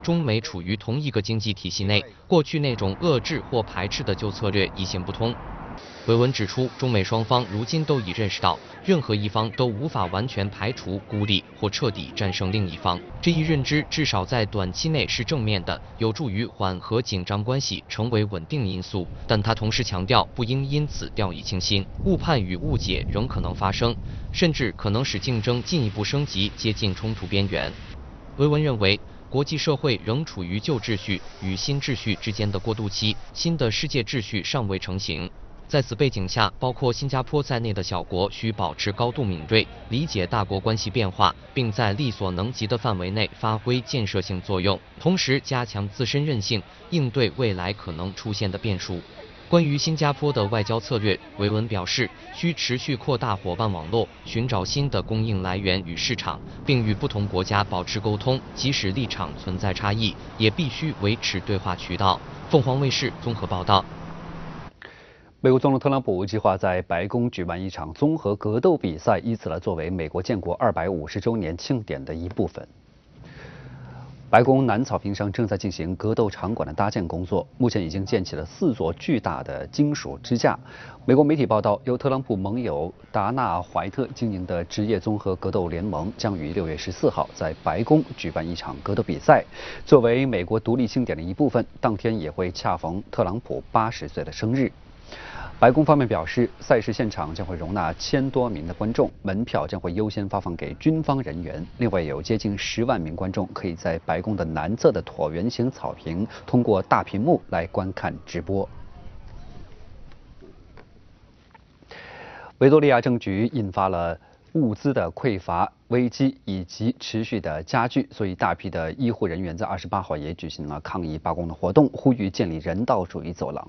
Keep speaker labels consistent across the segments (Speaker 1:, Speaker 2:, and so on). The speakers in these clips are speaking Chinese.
Speaker 1: 中美处于同一个经济体系内，过去那种遏制或排斥的旧策略已行不通。维文指出，中美双方如今都已认识到，任何一方都无法完全排除、孤立或彻底战胜另一方。这一认知至少在短期内是正面的，有助于缓和紧张关系，成为稳定因素。但他同时强调，不应因此掉以轻心，误判与误解仍可能发生，甚至可能使竞争进一步升级，接近冲突边缘。维文认为，国际社会仍处于旧秩序与新秩序之间的过渡期，新的世界秩序尚未成型。在此背景下，包括新加坡在内的小国需保持高度敏锐，理解大国关系变化，并在力所能及的范围内发挥建设性作用，同时加强自身韧性，应对未来可能出现的变数。关于新加坡的外交策略，维文表示，需持续扩大伙伴网络，寻找新的供应来源与市场，并与不同国家保持沟通，即使立场存在差异，也必须维持对话渠道。凤凰卫视综合报道。
Speaker 2: 美国总统特朗普计划在白宫举办一场综合格斗比赛，以此来作为美国建国250周年庆典的一部分。白宫南草坪上正在进行格斗场馆的搭建工作，目前已经建起了4座巨大的金属支架。美国媒体报道，由特朗普盟友达纳·怀特经营的职业综合格斗联盟将于6月14号在白宫举办一场格斗比赛，作为美国独立庆典的一部分。当天也会恰逢特朗普80岁的生日。白宫方面表示，赛事现场将会容纳1000多名的观众，门票将会优先发放给军方人员。另外，有接近10万名观众可以在白宫的南侧的椭圆形草坪通过大屏幕来观看直播。维多利亚政局引发了物资的匮乏危机以及持续的加剧，所以大批的医护人员在28号也举行了抗议罢工的活动，呼吁建立人道主义走廊。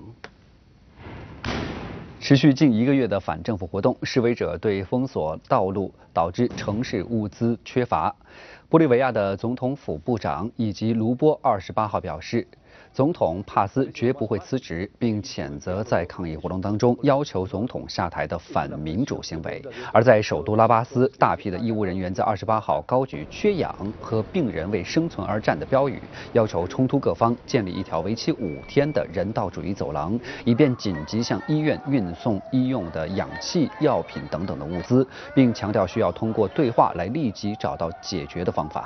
Speaker 2: 持续近1个月的反政府活动，示威者对封锁道路，导致城市物资缺乏。玻利维亚的总统府部长以及卢波28号表示，总统帕斯绝不会辞职，并谴责在抗议活动当中要求总统下台的反民主行为。而在首都拉巴斯，大批的医务人员在28号高举缺氧和病人为生存而战的标语，要求冲突各方建立一条为期5天的人道主义走廊，以便紧急向医院运送医用的氧气、药品等等的物资，并强调需要通过对话来立即找到解决的方法。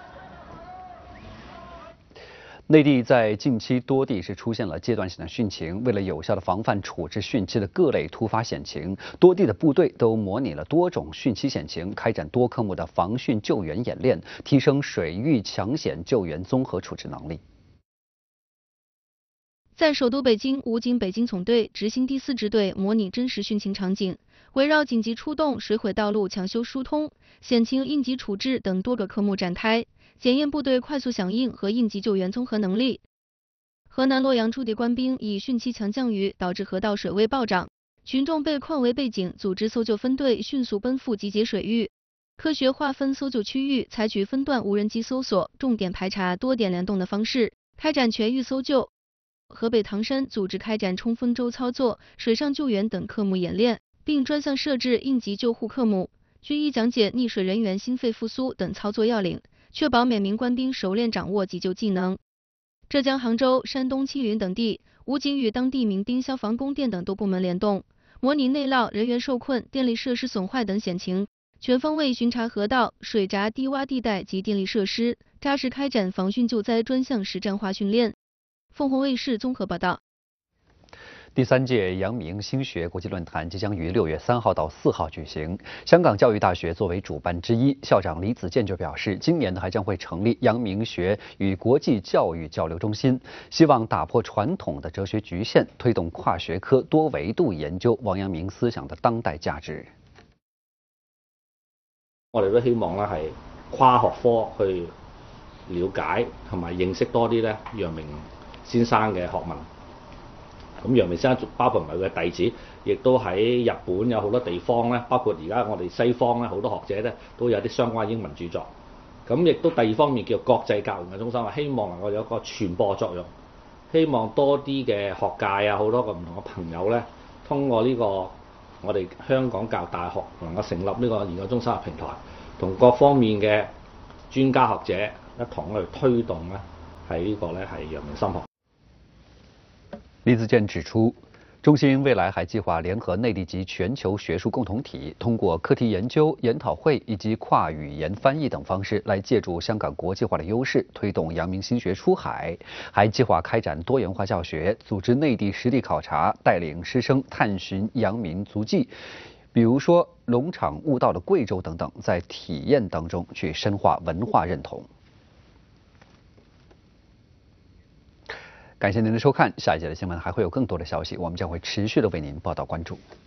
Speaker 2: 内地在近期多地是出现了阶段性的汛情，为了有效的防范处置汛期的各类突发险情，多地的部队都模拟了多种汛期险情，开展多科目的防汛救援演练，提升水域抢险救援综合处置能力。
Speaker 3: 在首都北京，武警北京总队执行第4支队模拟真实汛情场景，围绕紧急出动、水毁道路抢修疏通、险情应急处置等多个科目展开，检验部队快速响应和应急救援综合能力。河南洛阳驻地官兵以汛期强降雨导致河道水位暴涨，群众被困为背景，组织搜救分队迅速奔赴集结水域，科学划分搜救区域，采取分段无人机搜索、重点排查、多点联动的方式开展全域搜救。河北唐山组织开展冲锋舟操作、水上救援等科目演练，并专项设置应急救护科目，均一讲解溺水人员心肺复苏等操作要领，确保每名官兵熟练掌握急救技能。浙江杭州、山东青云等地，武警与当地民兵、消防、供电等多部门联动，模拟内涝、人员受困、电力设施损坏等险情，全方位巡查河道、水闸、低洼地带及电力设施，扎实开展防汛救灾专项实战化训练。凤凰卫视综合报道。
Speaker 2: 第3届阳明新学国际论坛即将于6月3号到4号举行。香港教育大学作为主办之一，校长李子健就表示，今年呢还将会成立阳明学与国际教育交流中心，希望打破传统的哲学局限，推动跨学科多维度研究王阳明思想的當代價值。
Speaker 4: 我哋都希望咧係跨學科去了解同埋認識多啲咧陽明先生嘅學問。咁陽明先生包括埋佢嘅弟子，亦都喺日本有好多地方咧，包括而家我哋西方咧好多學者咧都有啲相關英文著作。咁亦都第二方面叫國際教研嘅中心，希望能夠有一個傳播作用，希望多啲嘅學界啊好多個唔同嘅朋友咧，通過呢個我哋香港教育大學能夠成立呢個研究中心嘅平台，同各方面嘅專家學者一同去推動咧喺呢個咧係陽明心學。
Speaker 2: 李子健指出，中心未來還計劃聯合內地及全球學術共同體，通過課題研究、研討會以及跨語言翻譯等方式，來借助香港國際化的優勢，推動陽明心學出海。還計劃開展多元化教學，組織內地實地考察，帶領師生探尋陽明足跡，比如說龍場悟道的貴州等等，在體驗當中去深化文化認同。感謝您的收看，下一節的新聞還會有更多的消息，我們將會持續的為您報道關注。